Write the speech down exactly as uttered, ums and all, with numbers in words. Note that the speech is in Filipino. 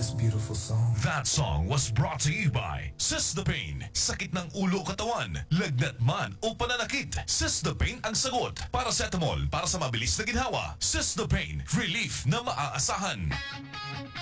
this beautiful song. That song was brought to you by Sis-The-Pain. Sakit ng ulo o katawan, lagnat man o pananakit, Sis-The-Pain ang sagot. Paracetamol para sa mabilis na ginhawa. Sis-The-Pain, relief na maaasahan.